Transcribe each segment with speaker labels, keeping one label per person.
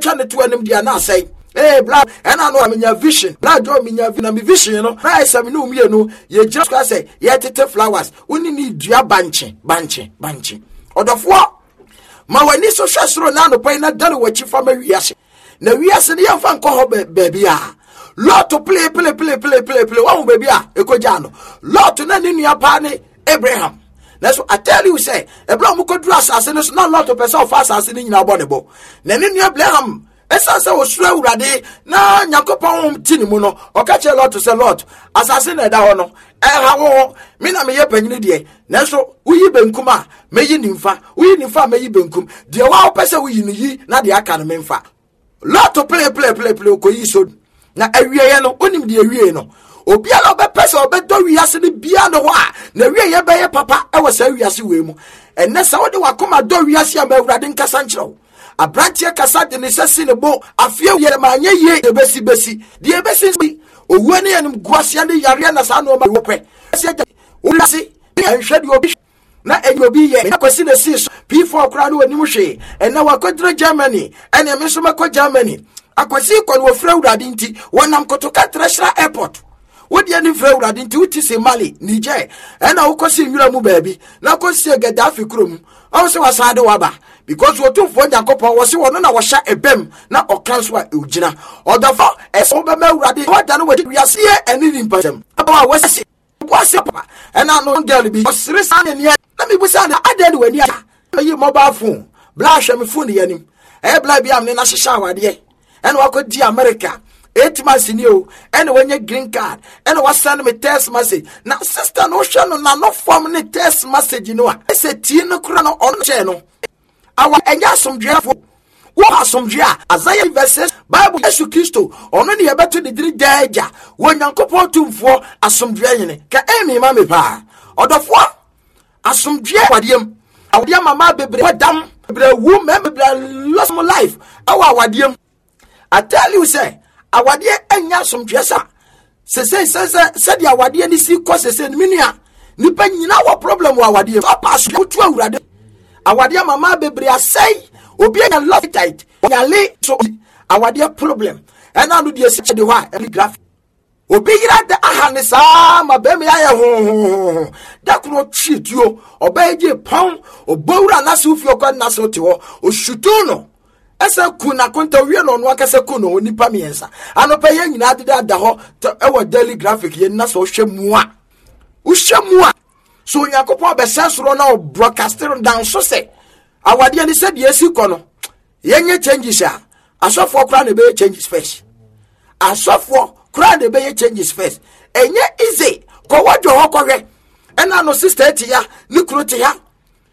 Speaker 1: trying to them dia na say blah and I know I'm in your vision blah draw me in your vision you know na say me no me no ye just say ye tete flowers we need dua banche odofo ma wani so hwesoro na no pai na dane wachi fa ma wiase na wiase ne yemfa nko ho baby a lot to play one baby a ekoja no lot na ne nua pa ne Abraham. That's what I tell you say Abraham ko dru asase no na lot of person of asase ni nyina bonebo na ne nua Abraham esa se wo sura urade na Yakopon tini mu no o ka che lot to say lot asase na da ho no ha wo me na me ye panyini de na so uyi benkum a meyi nimfa uyi nimfa meyi benkum de wa o pese uyi ni yi na de aka no memfa lot to play ko yi so na awieye no onim de awieye no obi ala be pese obedo wiase ne bia no ho a na awieye be ye papa e wo sa wiase we mu enne sa wo de wakoma do wiase a ma urade nkasa nkyerɛw abrantie kasa de ne sesi ne bo afie yere ma anye ye de besi de besi owu ne enum guasia ne yare na sa no ma wo pɛ wulasi enhwe de obi na enyobi ye na kwasi na si P4 kra no anim hwe enne wakodre Germany ene me so makɔ Germany akwasi kɔ no ofra urade nti wonam kotoka Treasure Airport wodi ani fra urade nti uti se Mali Niger ena ukosi nwura mu baabi na kosi Gaddafi krom o se wasade waba because what to for Yakopon was one na washa ebem na okanswa ugina odafo eso be mawurade wada no wadi wiase eni nimpasem aba wase papa ena no girl bi osire san ne na me busa na adede wani aka yi mobile phone bla hwe me phone yanim bla bi am ne na hyehyɛ awade ena wakodi America 8 months ni o ena wanya green card ena wasend me text message na sister no hwe no na no form ne text message no a se tie no kura no on che no awa enya somdwefo wo asomdwe a Isaiah verses Bible Yesu Kristo ono ne yebeto de diri daja wo Nyankopɔn tumfo asomdwe yene ka emi ma me pa odofo asomdwe wadiem awdia mama bebre wadam bebre wu bebre lost my life awa wadiem I tell you say awade enya asomdwe sa se dia awade ni si ko se minua nipa nyina wo problem wa awade papa so tu awurade awade mama bebre asai obi anya love tight nyale so awade problem ena no de esi de ho a graph obi yira de ahane sa ma be me ya ho da kuno twituo obaje pon obawura na so fio kwa na so te ho oshutu no esa kuna konta wie no no akase kuno nipa miensa anopa ye nyina de da ho e daily graphic ye na so hwemu a so Yakopon be sensoro na broadcasting down so say awade ni said yesi kono yenye changes a asofo kra na be changes first asofo kra na be changes first enye easy ko wadwo hokwe ena no sister ti ya ni kro ti ya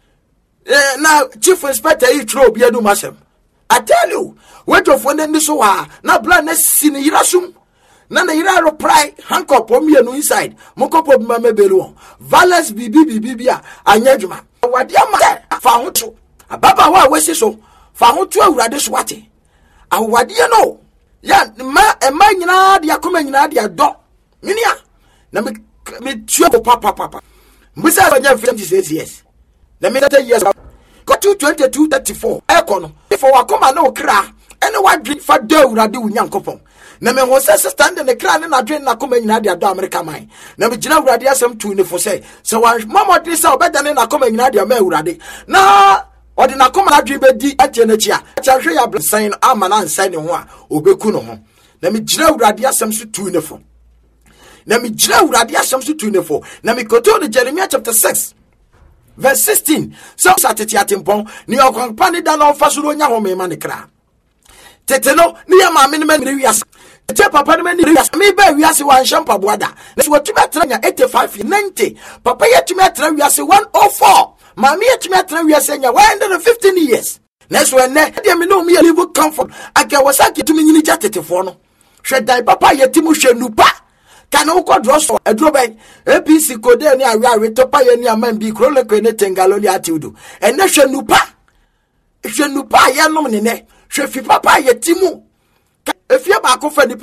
Speaker 1: na chief inspector yi tro bia du masem I tell you wadwo fo na ni so wa na bla na sini yirasum na yira ro pry handcuff o mienu inside mokopo bima mebelu valence bibi a anyadwuma awade ama fa hoto ababa wa wesi so fa hoto awurade so wate awade no ya ma nyina de akoma nyina de ado minia na me tue papa mbisa anya 56 years na me 30 years go to 2234 ekono for wakoma na okra ene wadwe fa da awurade Nyankopon na me ho se stand ne kra ne na dwen na koma nyina de ado America man na me gina awurade asem tu ne fo se wa mamodri se obeda ne na koma nyina de ma awurade na odi na koma na dwen be di atie na chia hwe ya blessing ama na nsan ne ho a obeku no ho na me gina awurade asem so tu ne fo na me gina awurade asem so tu ne fo na me koto de Jeremiah chapter 6 verse 16 so satete atempon ni okonpa ne da na ofasuro nya ho me ma ne kra teteno ni ya ma me ne wiase te papa ne me wiase me ba wiase wan shampa boada na so watumi atranya 85 90 papa yetumi atra wiase 104 ma me yetumi atra wiase nya 115 years na so ene de me no me live comfort aga wasaki tumi nyini jatetefo no hwe dai papa yetimu hwe nupa kana uko droso edroben APC kode ni awe topa ye ni amambi kroleko ne tengaloli atiudo ene hwe nupa ye nom ne hwe fi papa yetimu efia ba ko fa